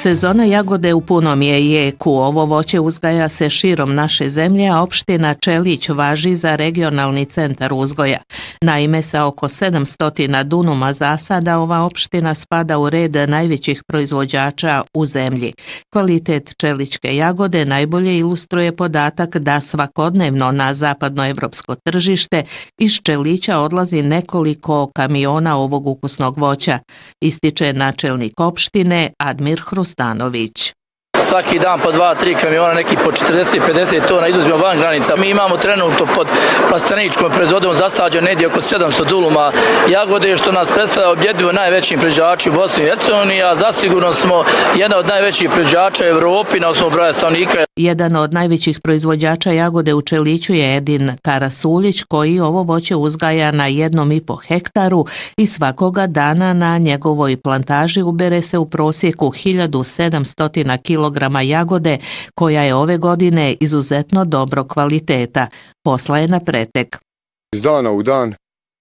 Sezona jagode u punom je jeku. Ovo voće uzgaja se širom naše zemlje, a opština Čelić važi za regionalni centar uzgoja. Naime, sa oko 700 dunuma zasada ova opština spada u red najvećih proizvođača u zemlji. Kvalitet čeličke jagode najbolje ilustruje podatak da svakodnevno na zapadnoevropsko tržište iz Čelića odlazi nekoliko kamiona ovog ukusnog voća, ističe načelnik opštine Admir Hrustanović. Svaki dan po 2-3 kamiona, neki po 40-50 tona izuzmemo van granica. Mi imamo trenutno pod plasteničkom proizvodom zasađeno negdje oko 700 duluma jagode, što nas predstavlja objedljivo najvećim proizvođači u Bosni i Hercegovini, a zasigurno smo jedna od najvećih proizvođača u Evropi na osnovu broja stanovnika. Jedan od najvećih proizvođača jagode u Čeliću je Edin Karasuljić, koji ovo voće uzgaja na 1,5 hektaru i svakoga dana na njegovoj plantaži ubere se u prosjeku 1700 kg jagode, koja je ove godine izuzetno dobro kvaliteta. Posla je na pretek. Iz dana u dan,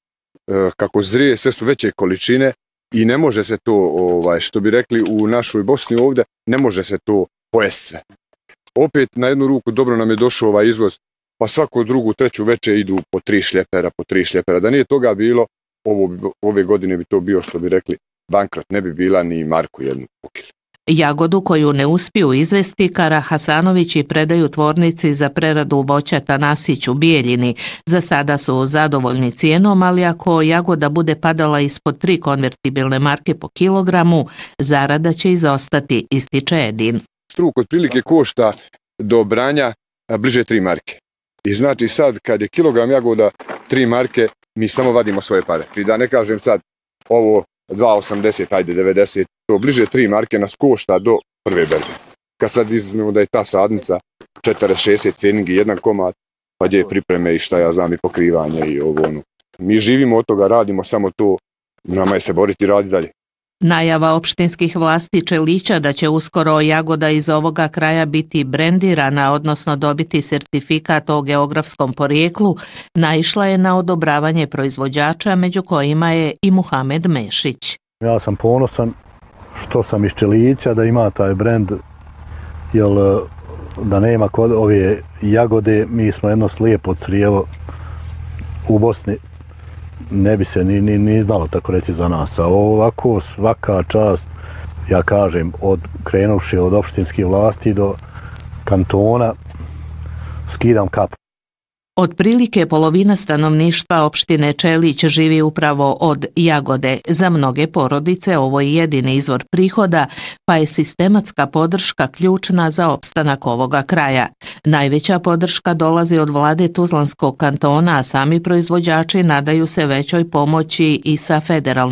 kako zrije, sve su veće količine i ne može se to, što bi rekli u našoj Bosni ovdje, ne može se to pojesti sve. Opet na jednu ruku dobro nam je došao ovaj izvoz, pa svaku drugu, treću veče idu po 3 šljepera. Da nije toga bilo, ove godine bi to bio, što bi rekli, bankrot, ne bi bila ni marku jednu po kili. Jagodu koju ne uspiju izvesti, Kara Hasanovići predaju tvornici za preradu voća Tanasić u Bijeljini. Za sada su zadovoljni cijenom, ali ako jagoda bude padala ispod 3 konvertibilne marke po kilogramu, zarada će izostati, ističe Edin. Struk otprilike košta do branja bliže 3 marke. I znači sad kad je kilogram jagoda 3 marke, mi samo vadimo svoje pare. I da ne kažem sad ovo 2,80, ajde 90, to bliže 3 marke nas košta do prve berbe. Kad sad izznemo da je ta sadnica 40-60 feningi, jedan komad, pa gdje je pripreme i šta ja znam i pokrivanje i ovo ono. Mi živimo od toga, radimo samo to, nama je se boriti i radi dalje. Najava opštinskih vlasti Čelića da će uskoro jagoda iz ovoga kraja biti brendirana, odnosno dobiti sertifikat o geografskom porijeklu, naišla je na odobravanje proizvođača, među kojima je i Muhamed Mešić. Ja sam ponosan što sam iz Čelića, da ima taj brend, jer da nema kod ove jagode, mi smo jedno slijepo crijevo u Bosni. Ne bi se ni znalo tako reći za nas, a ovako svaka čast, ja kažem, krenuvši od opštinskih vlasti do kantona, skidam kapu. Otprilike polovina stanovništva opštine Čelić živi upravo od jagode. Za mnoge porodice ovo je jedini izvor prihoda, pa je sistematska podrška ključna za opstanak ovoga kraja. Najveća podrška dolazi od vlade Tuzlanskog kantona, a sami proizvođači nadaju se većoj pomoći i sa federalnog